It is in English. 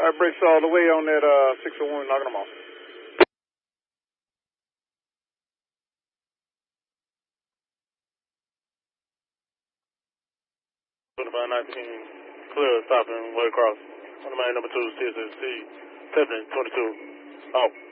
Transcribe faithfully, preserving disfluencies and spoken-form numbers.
All right, brakes all the way on that uh, six oh one, knocking them off. twenty-five nineteen, clear, stopping, way across. On the main number two, C S S C, seven twenty-two, off.